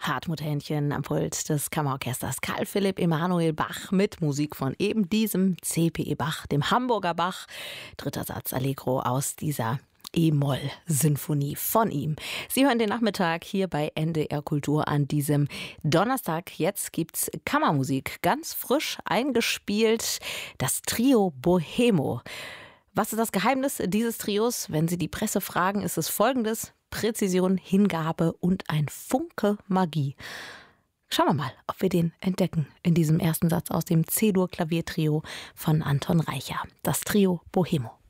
Hartmut Hähnchen am Pult des Kammerorchesters Karl Philipp Emanuel Bach mit Musik von eben diesem C.P.E. Bach, dem Hamburger Bach. Dritter Satz Allegro aus dieser E-Moll-Sinfonie von ihm. Sie hören den Nachmittag hier bei NDR Kultur an diesem Donnerstag. Jetzt gibt's Kammermusik, ganz frisch eingespielt. Das Trio Bohemo. Was ist das Geheimnis dieses Trios? Wenn Sie die Presse fragen, ist es folgendes: Präzision, Hingabe und ein Funke Magie. Schauen wir mal, ob wir den entdecken in diesem ersten Satz aus dem C-Dur-Klaviertrio von Anton Reicha. Das Trio Bohemo.